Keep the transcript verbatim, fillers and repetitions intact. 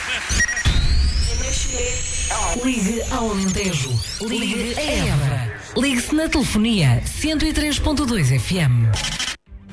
Ligue ao Alentejo. Ligue a Évora. Ligue-se na telefonia cento e três ponto dois F M.